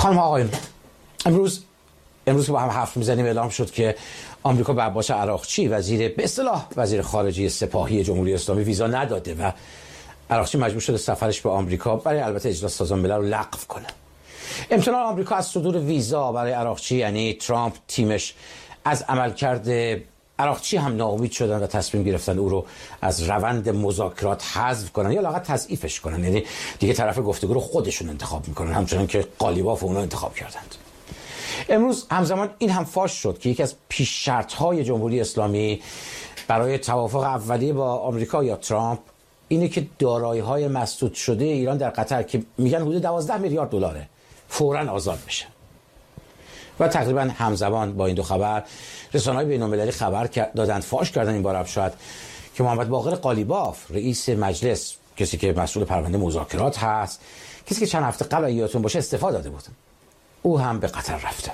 خانم آقایون، امروز که با هم حرف میزنیم اعلام شد که آمریکا به عباس عراقچی به اصطلاح وزیر خارجه سپاهی جمهوری اسلامی ویزا نداده و عراقچی مجبور شده سفرش به آمریکا برای البته اجلاس سازمان ملل رو لغو کنه. امتناع آمریکا از صدور ویزا برای عراقچی یعنی ترامپ تیمش از عملکرد عراقچی هم ناامید شدن و تصمیم گرفتن او رو از روند مذاکرات حذف کنن یا لااقل تضعیفش کنن، یعنی دیگه طرف گفتگو رو خودشون انتخاب میکنن همچنان که قالیباف اونا انتخاب کردند. امروز همزمان این هم فاش شد که یکی از پیش شرط‌های جمهوری اسلامی برای توافق اولیه با آمریکا یا ترامپ اینه که دارایی‌های مسدود شده ایران در قطر که میگن حدود 12 میلیارد دلاره فوراً آزاد بشه. و تقریبا همزمان با این دو خبر رسانه‌های بین‌المللی خبر دادند، فاش کردن این بار شاید که محمد باقر قالیباف رئیس مجلس، کسی که مسئول پرونده مذاکرات هست، کسی که چند هفته قبل یادتون باشه استعفا داده بود، او هم به قطر رفته.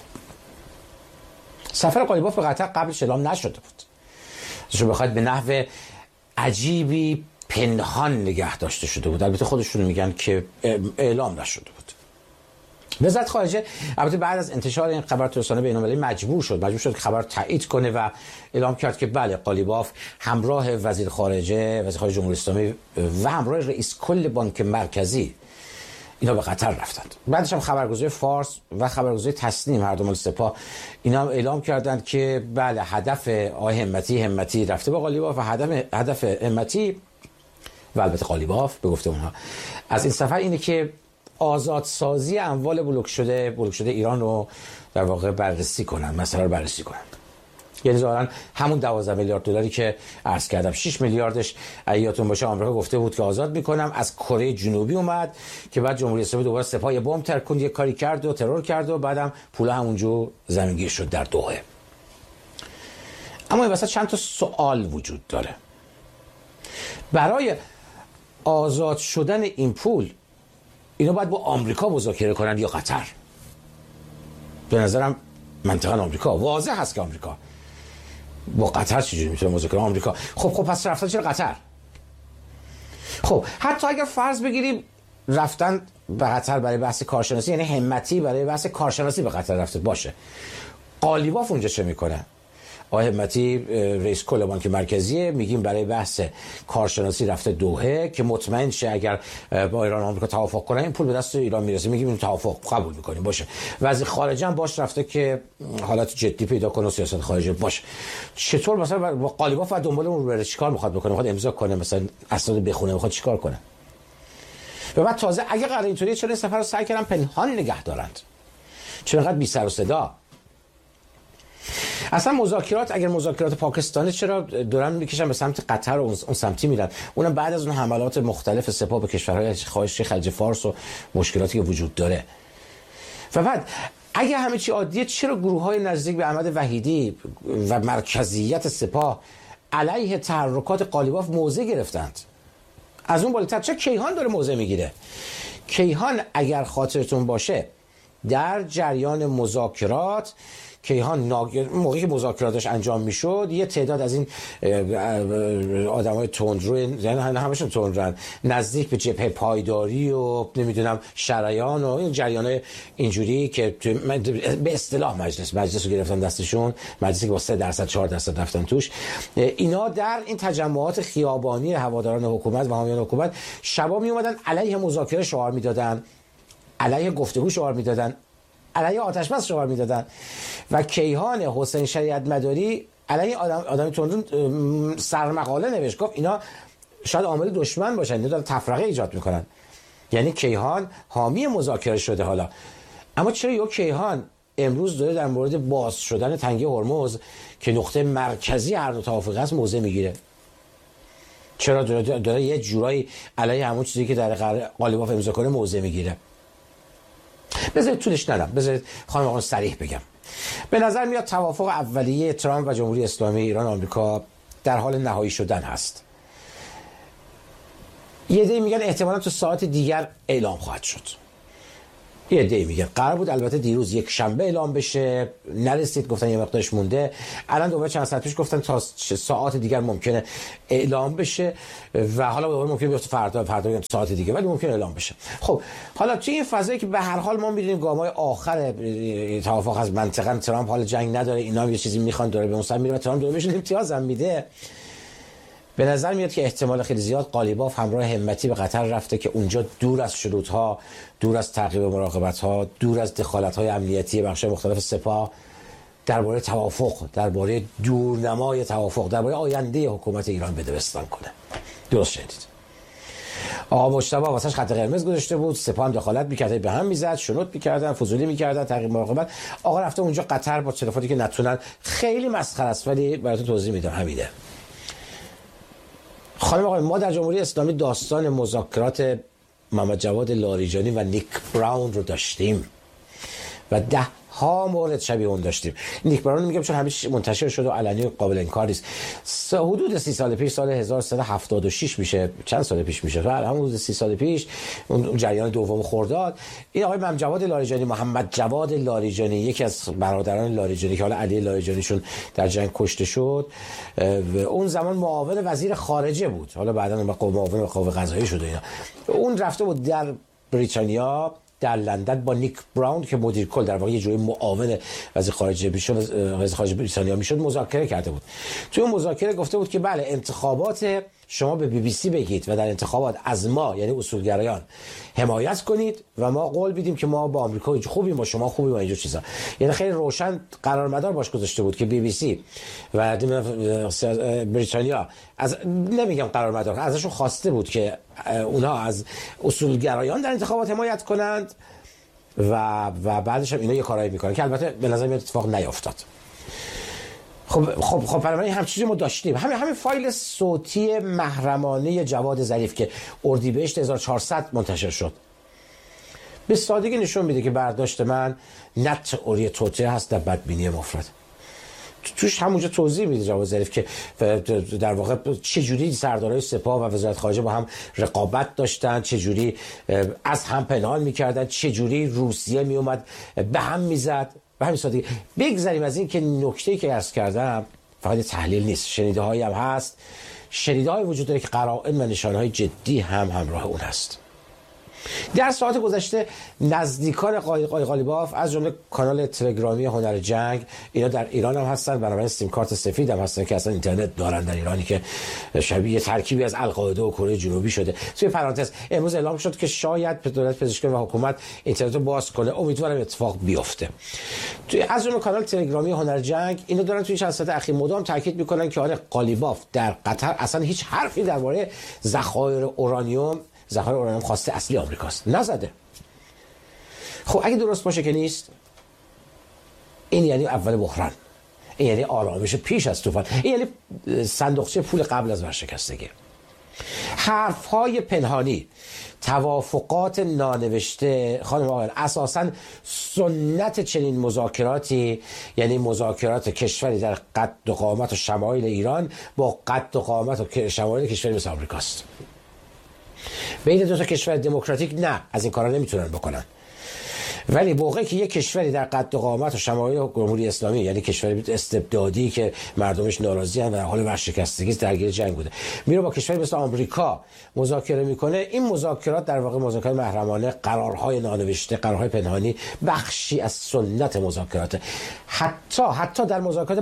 سفر قالیباف به قطر قبلش اعلام نشده بود. شما بخواید به نحو عجیبی پنهان نگه داشته شده بود. البته خودشون میگن که اعلام نشده بود. وزارت خارجه البته بعد از انتشار این خبر تو رسانه‌های بین‌المللی مجبور شد که خبر تایید کنه و اعلام کرد که بله قالیباف همراه وزیر خارجه جمهوری اسلامی و همراه رئیس کل بانک مرکزی اینا به قطر رفتند. بعدش هم خبرگزاری فارس و خبرگزاری تسنیم هر دو مال سپاه اینا هم اعلام کردند که بله هدف آقای همتی رفته با قالیباف و هدف همتی و البته قالیباف به گفته اونها از این سفر اینه که آزادسازی اموال بلوک شده ایران رو در واقع بررسی کنن، مسئله رو بررسی کنن. یعنی ظاهرا همون 12 میلیارد دلاری که عرض کردم 6 میلیاردش یادتون باشه آمریکا گفته بود که آزاد میکنم، از کره جنوبی اومد که بعد جمهوری اسلامی دوباره سپاه بمب ترکوند، یک کاری کرد و ترور کرد و بعدم پولا همونجا زمینگیر شد در دوحه. اما این وسط چند تا سوال وجود داره. برای آزاد شدن این پول اینا باید با آمریکا مذاکره کنن یا قطر؟ به نظرم منطقا آمریکا. واضح هست که آمریکا. با قطر چجوری میتونه مذاکره؟ آمریکا. خب پس رفتن چرا قطر؟ خب حتی اگر فرض بگیریم رفتن به قطر برای بحث کارشناسی، یعنی همتی برای بحث کارشناسی به قطر رفته باشه، قالیباف اونجا چه میکنه؟ آقای همتی رئیس کل بانک مرکزی میگیم برای بحث کارشناسی رفته دوحه که مطمئن شه اگر با ایران و آمریکا توافق کنن این پول به دست ایران میرسه، میگیم این توافق قبول میکنیم باشه. وزیر خارجه هم باش رفته که حالت جدی پیدا کنه و سیاست خارجه باشه. چطور مثلا با قالیباف و دنبال اون بره چیکار میخواد بکنه؟ میخواد امضا کنه، مثلا اسناد بخونه، میخواد چیکار کنه؟ و بعد تازه اگه قرار اینطوریه چرا سفر رو سعی کردن پنهان نگه دارند؟ چرا انقدر بی سر و صدا؟ اصلا مذاکرات اگر مذاکرات پاکستانی چرا دارن میکشن به سمت قطر و اون سمتی میرن؟ اونم بعد از اون حملات مختلف سپاه به کشورهای خلیج فارس و مشکلاتی که وجود داره. و بعد اگه همه چی عادیه چرا گروه‌های نزدیک به احمد وحیدی و مرکزیت سپاه علیه تحرکات قالیباف موضع گرفتند؟ از اون بالاتر چه کیهان داره موضع میگیره؟ کیهان اگر خاطرتون باشه در جریان مذاکرات موقعی که مذاکراتش انجام میشد یه تعداد از این آدمای تندرو، یعنی همشون تندرن، نزدیک به جبهه پایداری و نمیدونم شریان و این جریانای اینجوری که به اصطلاح مجلس رو گرفتن دستشون، مجلسی که با 3% 4% رفتن توش، اینا در این تجمعات خیابانی هواداران حکومت و حامیان حکومت شبا می اومدن علیه مذاکره شعار میدادن، علیه گفتگو شعار میدادن، علیه آتش بس شعار میدادن. و کیهان حسین شریعت مداری علیه آدم تندرون سرمقاله نوشت، گفت اینا شاید عامل دشمن باشن، اینا دارن تفرقه ایجاد میکنن. یعنی کیهان حامی مذاکره شده. حالا اما چرا یه کیهان امروز داره در مورد باز شدن تنگه هرمز که نقطه مرکزی هر دو توافق است موضع میگیره؟ چرا داره یه جورایی علیه همون چیزی که در قالیباف امضا کنه موضع میگیره؟ بذارید طولش ندم، بذارید خانم آقایون صریح بگم. به نظر میاد توافق اولیه ترامپ و جمهوری اسلامی ایران و آمریکا در حال نهایی شدن هست. یه عده میگن احتمالاً تو ساعت دیگر اعلام خواهد شد. یه عده میگه قرار بود البته دیروز یک شنبه اعلام بشه، نرسید، گفتن یه مقدارش مونده. الان دوباره چند ساعت پیش گفتن تا ساعات دیگر ممکنه اعلام بشه و حالا دوباره ممکنه بیفته فردا ساعت دیگه، ولی ممکنه اعلام بشه. خب حالا توی این فضایی که به هر حال ما می‌بینیم گام‌های آخر توافق از منطقه، ترامپ حال جنگ نداره، اینا هم یه چیزی میخوان داره به اون سمت میره، ترامپ داره بهشون امتیاز هم میده. به نظر میاد که احتمال خیلی زیاد قالیباف همراه همتی به قطر رفته که اونجا دور از شروط‌ها، دور از تعقیب مراقبت‌ها، دور از دخالت‌های امنیتی بخش‌های مختلف سپاه، درباره توافق، درباره دورنمای توافق، درباره آینده حکومت ایران بدبستان کنه. درست شدید. آقا مجتبی واسش خط قرمز گذاشته بود، سپاه هم دخالت می‌کرد، به هم میزد، شنود می‌کردن، فضولی می‌کردن، تعقیب مراقبت. آقا رفته اونجا قطر با تلفنی که نتونن، خیلی مسخره است، ولی براتون توضیح میدم. همینه. خانم آقای، ما در جمهوری اسلامی داستان مذاکرات محمد جواد لاریجانی و نیک براون رو داشتیم و ده ها مورد شبیه اون داشتیم. نیک براون میگم چون همیشه منتشر شده و علنی و قابل انکار نیست. حدود 30 سال پیش، سال 1376 میشه، چند سال پیش میشه، بله همون حدود 30 سال پیش، اون جریان دوم خرداد، این آقای محمد جواد لاریجانی، محمد جواد لاریجانی، یکی از برادران لاریجانی که حالا علی لاریجانیشون در جنگ کشته شد، اون زمان معاون وزیر خارجه بود، حالا بعداً معاون قوه قضاییه شده اینا. اون رفته بود در بریتانیا، در لندن با نیک براون که مدیر کل در واقع یه جوری معاون وزیر خارجه بریتانیا میشد، مذاکره کرده بود. توی اون مذاکره گفته بود که بله انتخابات شما به بی بی سی بگید و در انتخابات از ما یعنی اصولگرایان حمایت کنید و ما قول میدیم که ما با آمریکا خوبیم، با شما خوبیم و اینجور چیزا. یعنی خیلی روشن قرارمدار باش گذاشته بود که بی بی سی و بریتانیا، از نمیگم قرارمدار، ازشون خواسته بود که اونها از اصولگرایان در انتخابات حمایت کنند و بعدش هم اینا یه کارایی میکنن که البته به نظر میاد اتفاق نیافتاد. خب برای همین چیزی ما داشتیم. همین فایل صوتی محرمانه جواد ظریف که اردیبهشت 1400 منتشر شد به سادگی نشون میده که برداشت من نه تئوری توطئه هست، نه بدبینی مفرد. توش همونجا توضیح میده جواد ظریف که در واقع چه جوری سردارای سپاه و وزارت خارجه با هم رقابت داشتن، چه جوری از هم پنهان میکردن، چه جوری روسیه میومد به هم میزد. به همین سادگی بگذاریم از این که نکته‌ای که عرض کردم فقط تحلیل نیست، شنیده‌هایی هم هست، شنیده‌های وجود داره که قرائن و نشانه‌های جدی هم همراه اون هست. در ساعت گذشته نزدیکان قالیباف از جمله کانال تلگرامی هنر جنگ، اینا در ایران هم هستن، بنابراین سیم کارت سفید هم هستن که اصلا اینترنت دارن در ایرانی که شبیه ترکیبی از القاعده و کره جنوبی شده. توی پرانتز امروز اعلام شد که شاید دولت پزشکی و حکومت اینترنت رو باز کنه، امیدوارم اتفاق بیفته. توی از جمله کانال تلگرامی هنر جنگ اینا دارن توی چند ساعت اخیر مدام تاکید میکنن که آره قالیباف در قطر اصلا هیچ حرفی درباره ذخایر اورانیوم خواسته اصلی آمریکاست نزده. خب اگه درست باشه که نیست، این یعنی اول بحران، این یعنی آرامش پیش از طوفان، این یعنی صندوقچه پول قبل از ورشکستگی. حرفهای پنهانی، توافقات نانوشته، خانم آقایان، اساساً سنت چنین مذاکراتی یعنی مذاکرات کشوری در قد و قامت و شمایل ایران با قد و قامت و شمایل کشوری مثل آمریکاست. بین دو تا کشور دموکراتیک نه، از این کارا نمیتونن بکنن، ولی موقعی که یک کشوری در قد و قامت و شمایل جمهوری اسلامی یعنی کشوری استبدادی که مردمش ناراضی ان و در حال ورشکستگی درگیر جنگ بوده میره با کشوری مثل آمریکا مذاکره میکنه، این مذاکرات در واقع مذاکرات محرمانه، قرارهای نانوشته، قرارهای پنهانی، بخشی از سنت مذاکرات. حتی در مذاکرات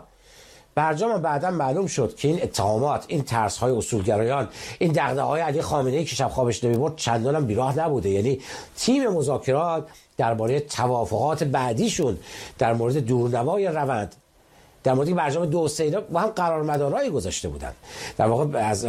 برجام بعدا معلوم شد که این اتهامات، این ترس‌های اصولگرایان، این دغدغه‌های علی خامنه‌ای که شب خوابش نمیبرد چندان هم بیراه نبوده. یعنی تیم مذاکرات درباره توافقات بعدیشون، در مورد دورنمای روند، در مورد برجام 2 و 3 با هم قرارمدارایی گذاشته بودن. در واقع از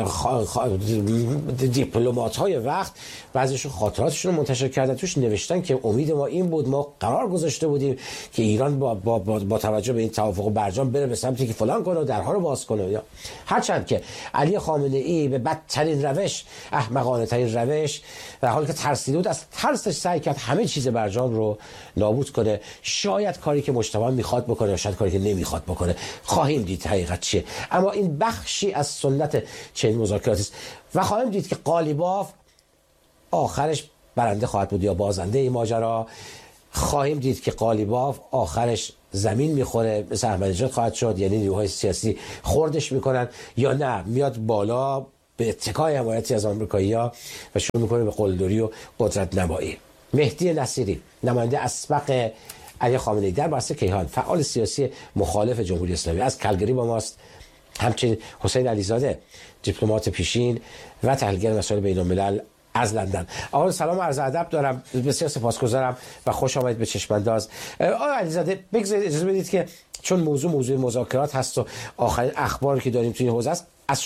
دیپلمات‌های وقت بعضیشون خاطراتشون رو منتشر کردن، توش نوشتن که امید ما این بود، ما قرار گذاشته بودیم که ایران با توجه به این توافق برجام بره به سمتی که فلان کنه و درها رو باز کنه. یا هرچند که علی خامنه‌ای به بدترین روش، احمقانه ترین روش، در حالی که ترسیده بود، از ترسش سعی کرد همه چیز برجام رو نابود کنه. شاید کاری که مجتبی میخواد بکنه، شاید کاری که نمیخواد بکنه، خواهیم دید حقیقت چیه. اما این بخشی از سنت چنین مذاکراتی است و خواهیم دید که قالیباف آخرش برنده خواهد بود یا بازنده این ماجرا. خواهیم دید که قالیباف آخرش زمین میخوره مثل احمدی‌نژاد خواهد شد، یعنی نیروهای سیاسی خوردش میکنن، یا نه میاد بالا به اتکای حمایتی از آمریکایی‌ها و شروع میکنه به قلدری و قدرت نمایی. مهدی نصیری نماینده اسبق علی خامنه‌ای در بحث کیهان، فعال سیاسی مخالف جمهوری اسلامی، از کلگری با ماست. همچنین حسین علیزاده دیپلمات پیشین و تحلیلگر مسائل بین الملل از لندن. آقا سلام و عرض ادب دارم، بسیار سپاسگزارم و خوش آمدید به چشمانداز. آقا علیزاده بگذارید اجازه بدید که چون موضوع مذاکرات هست و آخرین اخباری که داریم توی این حوزه است، از